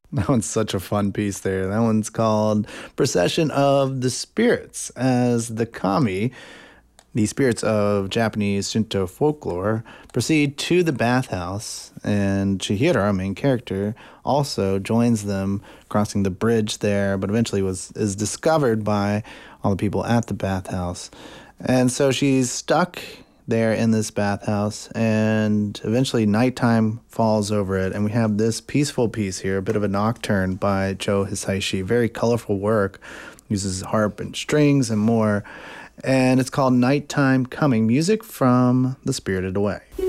That one's such a fun piece there. That one's called Procession of the Spirits, as the kami, the spirits of Japanese Shinto folklore, proceed to the bathhouse, and Chihiro, our main character, also joins them, crossing the bridge there, but eventually is discovered by all the people at the bathhouse. And so she's stuck there in this bathhouse, and eventually nighttime falls over it, and we have this peaceful piece here, a bit of a nocturne by Joe Hisaishi. Very colorful work, uses harp and strings and more, and it's called Nighttime Coming, music from The Spirited Away.